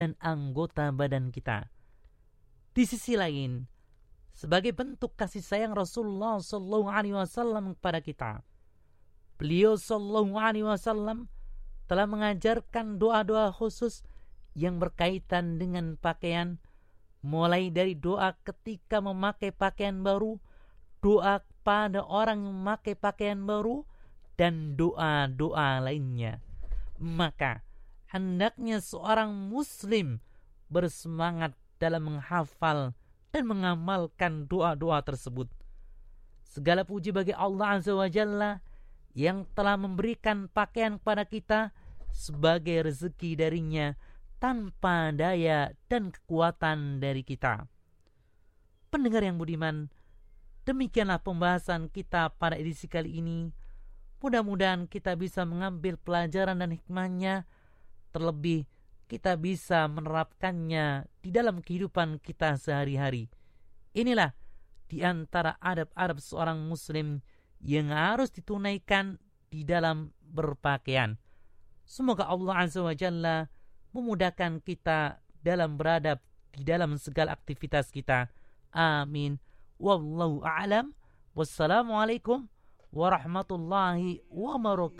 dan anggota badan kita. Di sisi lain, sebagai bentuk kasih sayang Rasulullah sallallahu alaihi wasallam kepada kita, beliau sallallahu alaihi wasallam telah mengajarkan doa-doa khusus yang berkaitan dengan pakaian, mulai dari doa ketika memakai pakaian baru, doa pada orang yang memakai pakaian baru, dan doa-doa lainnya. Maka hendaknya seorang muslim bersemangat dalam menghafal dan mengamalkan doa-doa tersebut. Segala puji bagi Allah Azza wa Jalla yang telah memberikan pakaian kepada kita sebagai rezeki darinya tanpa daya dan kekuatan dari kita. Pendengar yang budiman, demikianlah pembahasan kita pada edisi kali ini. Mudah-mudahan kita bisa mengambil pelajaran dan hikmahnya, terlebih kita bisa menerapkannya di dalam kehidupan kita sehari-hari. Inilah di antara adab-adab seorang muslim yang harus ditunaikan di dalam berpakaian. Semoga Allah Azza wa Jalla memudahkan kita dalam beradab di dalam segala aktivitas kita. Amin. Wallahu a'lam. Wassalamualaikum warahmatullahi wabarakatuh.